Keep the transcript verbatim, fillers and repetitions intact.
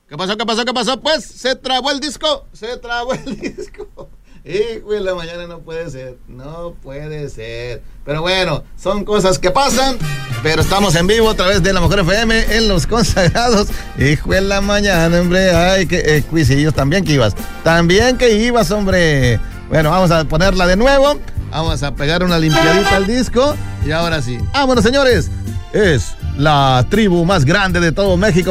¿Qué pasó? ¿Qué pasó? ¿Qué pasó? Pues se trabó el disco. Se trabó el disco. Hijo de la mañana, no puede ser. No puede ser. Pero bueno, son cosas que pasan. Pero estamos en vivo a través de la Mejor F M en Los Consagrados. Hijo de la mañana, hombre. Ay, que eh, cuisillos. También que ibas. También que ibas, hombre. Bueno, vamos a ponerla de nuevo. Vamos a pegar una limpiadita al disco. Y ahora sí. Vámonos, señores. Es la tribu más grande de todo México.